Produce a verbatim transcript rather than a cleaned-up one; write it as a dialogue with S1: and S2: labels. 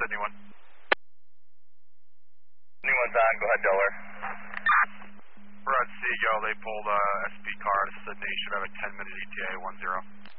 S1: Sydney one.
S2: Sydney one's on, go ahead, Delaware.
S1: We're at Seagull, they pulled uh, S P car out of Sydney, should have a ten minute E T A, one zero.